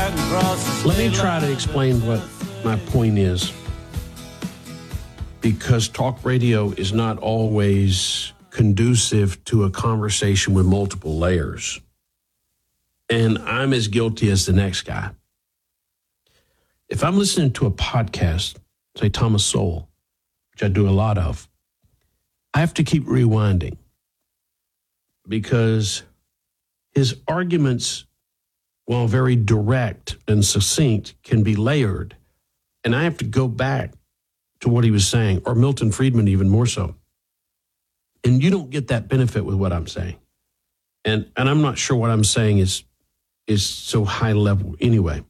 Let me try to explain what my point is. Because talk radio is not always conducive to a conversation with multiple layers. And I'm as guilty as the next guy. If I'm listening to a podcast, say Thomas Sowell, which I do a lot of, I have to keep rewinding because his arguments, while very direct and succinct, can be layered. And I have to go back to what he was saying, or Milton Friedman even more so. And you don't get that benefit with what I'm saying. And I'm not sure what I'm saying is so high level anyway.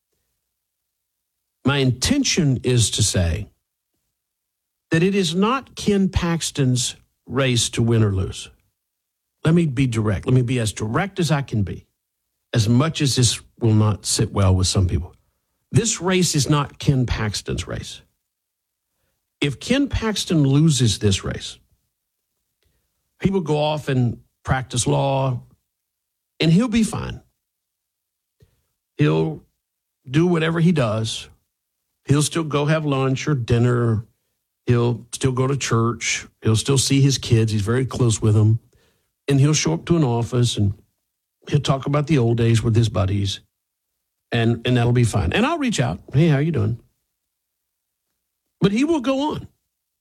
My intention is to say that it is not Ken Paxton's race to win or lose. Let me be direct. Let me be as direct as I can be, as much as this will not sit well with some people. This race is not Ken Paxton's race. If Ken Paxton loses this race, he will go off and practice law, and he'll be fine. He'll do whatever he does. He'll still go have lunch or dinner. He'll still go to church. He'll still see his kids. He's very close with them. And he'll show up to an office, and he'll talk about the old days with his buddies, and that'll be fine. And I'll reach out. Hey, how you doing? But he will go on.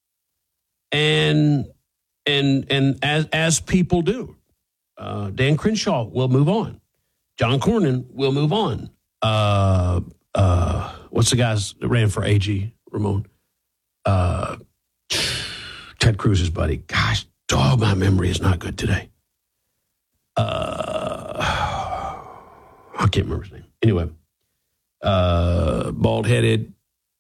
And as people do. Dan Crenshaw will move on. John Cornyn will move on. What's the guys that ran for AG, Ramon? Ted Cruz's buddy. Gosh, dog, my memory is not good today. I can't remember his name. Anyway, bald-headed.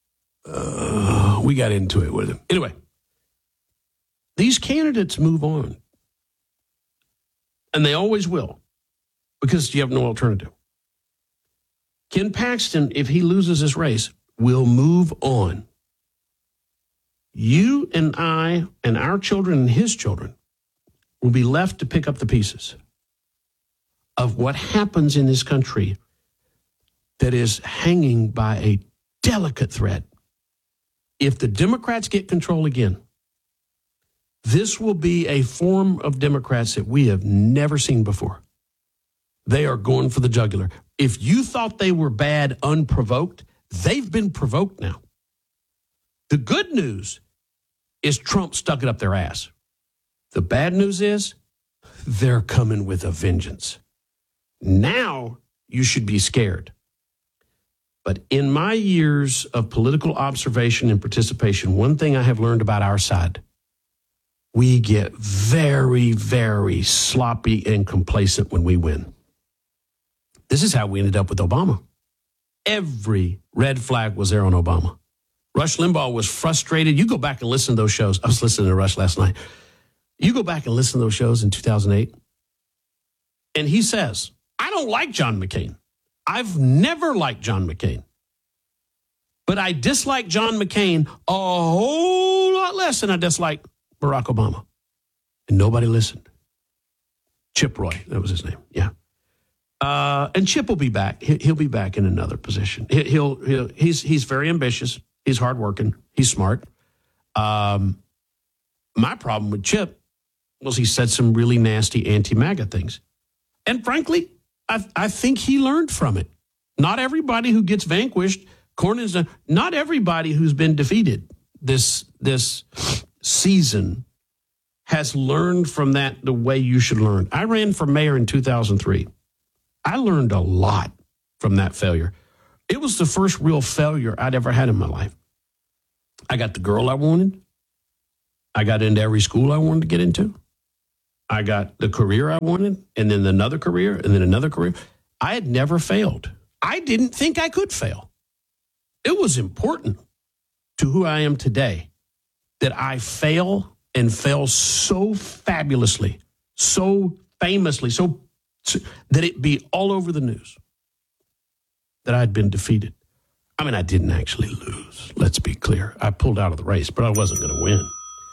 We got into it with him. Anyway, these candidates move on. And they always will, because you have no alternative. Ken Paxton, if he loses this race, will move on. You and I and our children and his children will be left to pick up the pieces of what happens in this country that is hanging by a delicate thread. If the Democrats get control again, this will be a form of Democrats that we have never seen before. They are going for the jugular. If you thought they were bad unprovoked, they've been provoked now. The good news is Trump stuck it up their ass. The bad news is they're coming with a vengeance. Now you should be scared. But in my years of political observation and participation, one thing I have learned about our side, we get very, very sloppy and complacent when we win. This is how we ended up with Obama. Every red flag was there on Obama. Rush Limbaugh was frustrated. You go back and listen to those shows. I was listening to Rush last night. You go back and listen to those shows in 2008. And he says, I don't like John McCain. I've never liked John McCain. But I dislike John McCain a whole lot less than I dislike Barack Obama. And nobody listened. Chip Roy, that was his name. Yeah. And Chip will be back. He'll be back in another position. He's very ambitious. He's hardworking. He's smart. My problem with Chip was he said some really nasty anti-MAGA things. And frankly, I think he learned from it. Not everybody who gets vanquished, not everybody who's been defeated this season has learned from that the way you should learn. I ran for mayor in 2003. I learned a lot from that failure. It was the first real failure I'd ever had in my life. I got the girl I wanted. I got into every school I wanted to get into. I got the career I wanted, and then another career, and then another career. I had never failed. I didn't think I could fail. It was important to who I am today that I fail and fail so fabulously, so famously, so that it be all over the news that I'd been defeated. I mean, I didn't actually lose. Let's be clear. I pulled out of the race, but I wasn't going to win.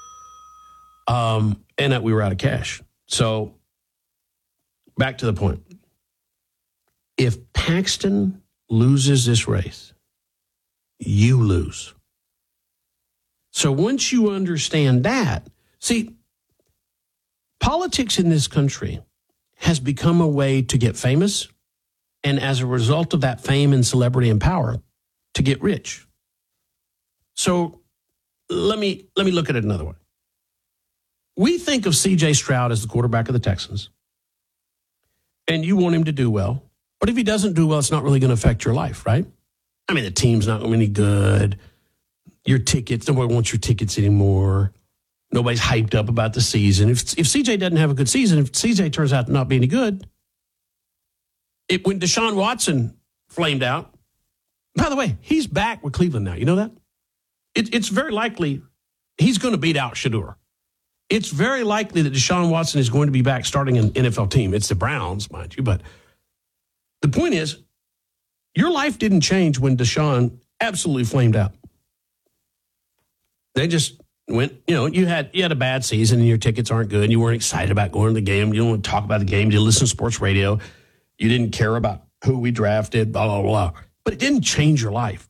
And that we were out of cash. So back to the point. If Paxton loses this race, you lose. So once you understand that, see, politics in this country has become a way to get famous, and as a result of that fame and celebrity and power, to get rich. So let me look at it another way. We think of C.J. Stroud as the quarterback of the Texans, and you want him to do well. But if he doesn't do well, it's not really going to affect your life, right? I mean, the team's not going to be any good. Your tickets, nobody wants your tickets anymore. Nobody's hyped up about the season. If C.J. doesn't have a good season, if C.J. turns out to not be any good, when Deshaun Watson flamed out, by the way, he's back with Cleveland now. You know that? It's very likely he's going to beat out Shedeur. It's very likely that Deshaun Watson is going to be back starting an NFL team. It's the Browns, mind you. But the point is, your life didn't change when Deshaun absolutely flamed out. They just went, you had a bad season and your tickets aren't good. And you weren't excited about going to the game. You don't want to talk about the game. You didn't listen to sports radio. You didn't care about who we drafted, blah, blah, blah. But it didn't change your life.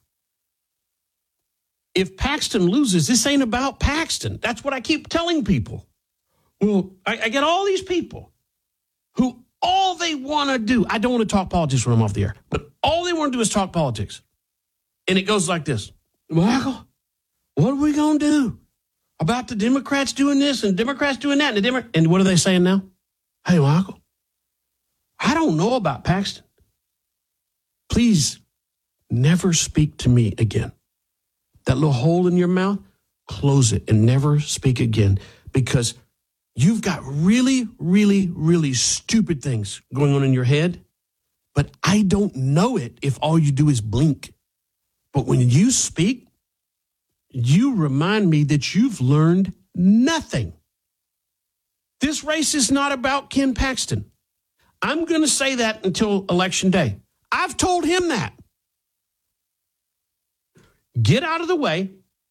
If Paxton loses, this ain't about Paxton. That's what I keep telling people. Well, I get all these people who all they want to do, I don't want to talk politics when I'm off the air, but all they want to do is talk politics. And it goes like this. Michael, what are we going to do about the Democrats doing this and Democrats doing that? And what are they saying now? Hey, Michael, I don't know about Paxton. Please never speak to me again. That little hole in your mouth, close it and never speak again, because you've got really, really, really stupid things going on in your head, but I don't know it if all you do is blink. But when you speak, you remind me that you've learned nothing. This race is not about Ken Paxton. I'm going to say that until Election Day. I've told him that. Get out of the way.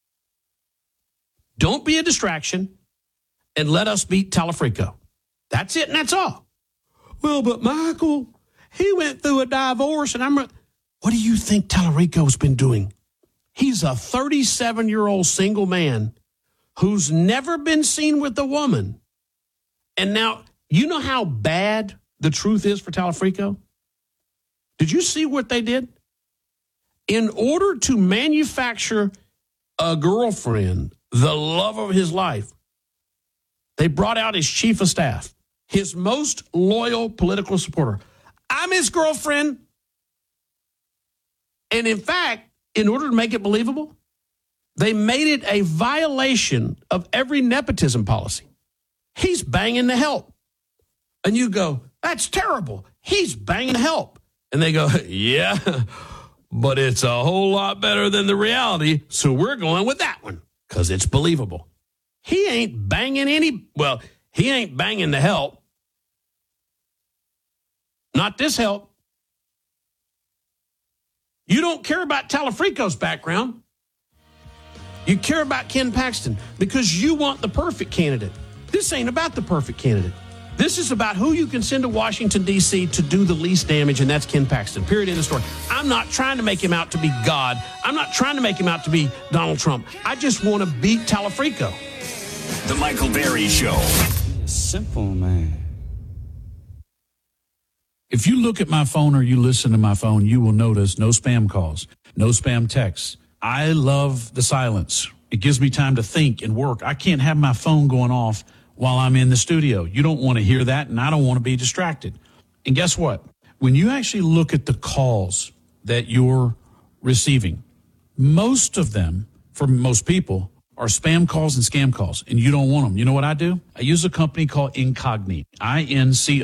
Don't be a distraction. And let us beat Talafrico. That's it, and that's all. Well, but Michael, he went through a divorce, and what do you think Talarico's been doing? He's a 37-year-old single man who's never been seen with a woman. And now, you know how bad the truth is for Talafrico? Did you see what they did? In order to manufacture a girlfriend, the love of his life, they brought out his chief of staff, his most loyal political supporter. I'm his girlfriend. And in fact, in order to make it believable, they made it a violation of every nepotism policy. He's banging the help. And you go, that's terrible. He's banging help. And they go, yeah, but it's a whole lot better than the reality, so we're going with that one because it's believable. He ain't banging he ain't banging the help. Not this help. You don't care about Talafrico's background. You care about Ken Paxton because you want the perfect candidate. This ain't about the perfect candidate. This is about who you can send to Washington, D.C. to do the least damage, and that's Ken Paxton. Period. End of story. I'm not trying to make him out to be God. I'm not trying to make him out to be Donald Trump. I just want to beat Talafrico. The Michael Berry Show. Simple, man. If you look at my phone or you listen to my phone, you will notice no spam calls, no spam texts. I love the silence. It gives me time to think and work. I can't have my phone going off while I'm in the studio. You don't want to hear that, and I don't want to be distracted. And guess what? When you actually look at the calls that you're receiving, most of them, for most people, are spam calls and scam calls, and you don't want them. You know what I do? I use a company called Incogni, INCO.